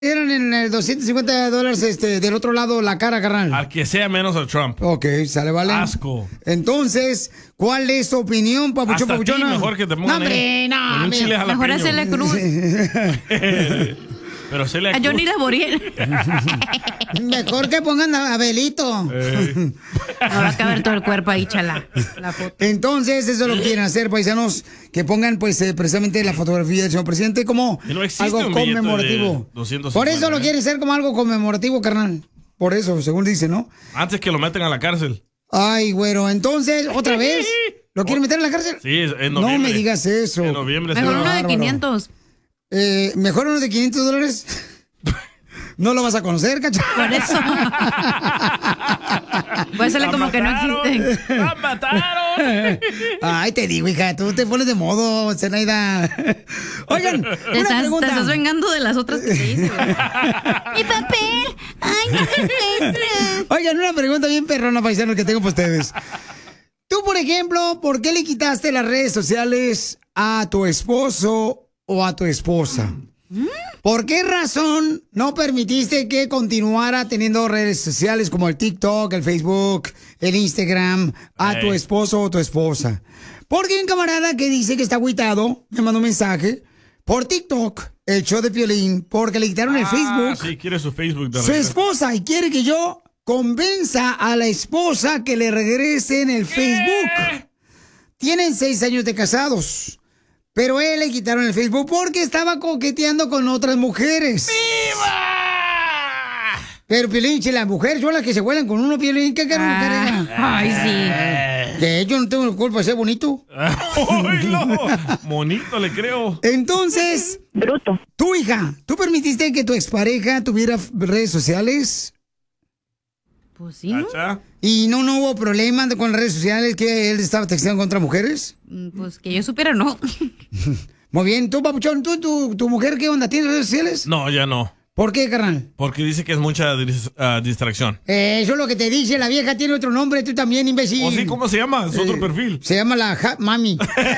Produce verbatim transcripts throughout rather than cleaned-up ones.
Eran en el doscientos cincuenta dólares este, del otro lado la cara, carnal. Al que sea menos a Trump. Ok, sale, vale. Asco. Entonces, ¿cuál es tu opinión, papuchón, Hasta papuchona? ti mejor que te pongan No, hombre, ahí no, con un hombre. chile jalapeño. Mejor hacerle cruz. Pero se le A Johnny Laboriel. Mejor que pongan a Abelito. Eh. Me va a caber todo el cuerpo ahí, chala. La foto. Entonces, eso lo quieren hacer, paisanos, que pongan, pues, eh, precisamente la fotografía del señor presidente como Y no existe algo un billete conmemorativo. de doscientos Por eso cincuenta, lo ¿eh? quieren hacer como algo conmemorativo, carnal. Por eso, según dice, ¿no? Antes que lo meten a la cárcel. Ay, güero, entonces, ¿otra vez? ¿Lo quieren meter en la cárcel? Sí, en No noviembre. me digas eso. En noviembre. Mejor se va. uno de bárbaro. quinientos. Eh, ¿Mejor uno de quinientos dólares? No lo vas a conocer, cacho. Por eso. Voy a hacerle ¡La como que no mataron! existen. ¡La mataron! Ay, te digo, hija, tú te pones de modo, Zenaida. Oigan, Te una estás, pregunta. te estás vengando de las otras que se hizo. ¡Mi papel! ¡Ay, no se encuentra! Oigan, una pregunta bien perrona, paisanos, que tengo para ustedes. Tú, por ejemplo, ¿por qué le quitaste las redes sociales a tu esposo o a tu esposa? ¿Por qué razón no permitiste que continuara teniendo redes sociales como el TikTok, el Facebook, el Instagram a tu Ey. esposo o tu esposa? Porque hay un camarada que dice que está agüitado, me mandó un mensaje, por TikTok, el show de Piolín, porque le quitaron el Ah, Facebook, sí, quiere su Facebook de su regreso. esposa, y quiere que yo convenza a la esposa que le regrese en el Facebook. Tienen seis años de casados. Pero él le quitaron el Facebook porque estaba coqueteando con otras mujeres. ¡Viva! Pero, Piolín, si las mujeres son las que se vuelan con uno, Piolín, ¿qué quieren mujer ella? Ay, sí. De hecho, no tengo culpa de ser bonito. ¡Ay, no! Monito, le creo. Entonces, Bruto. tu hija, ¿tú permitiste que tu expareja tuviera redes sociales? Pues sí, ¿no? ¿Cacha? ¿Y no, no hubo problema de- con las redes sociales que él estaba texteando contra mujeres? Mm, Pues que yo supiera, no. Muy bien. ¿Tú, papuchón, tú, tu, tu mujer qué onda? ¿Tiene redes sociales? No, ya no. ¿Por qué, carnal? Porque dice que es mucha dis- ah, distracción. Eh, eso es lo que te dice, la vieja tiene otro nombre, tú también, imbécil. ¿O sí? ¿Cómo se llama? Es otro Eh, perfil. Se llama la Hot Mami.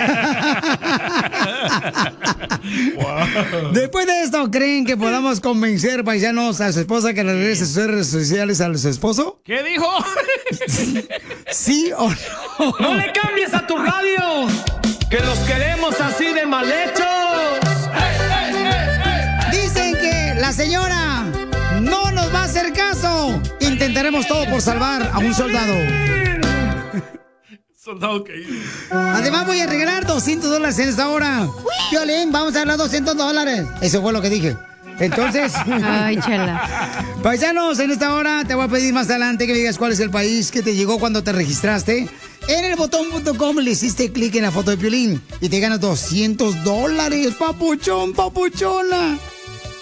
Wow. Después de esto, ¿creen que podamos convencer, paisanos, a su esposa que le regrese sus redes sociales a su esposo? ¿Qué dijo? ¿Sí o no? ¡No le cambies a tu radio! ¡Que los queremos así de mal hechos! Dicen que la señora no nos va a hacer caso. Intentaremos todo por salvar a un soldado. Soldado caído. Además voy a regalar doscientos dólares en esta hora. Violín, vamos a dar los doscientos dólares. Eso fue lo que dije. Entonces, Ay, chala. paisanos, en esta hora te voy a pedir más adelante que me digas cuál es el país que te llegó cuando te registraste. En el botón punto com le hiciste clic en la foto de Piolín y te ganas doscientos dólares, papuchón, papuchona.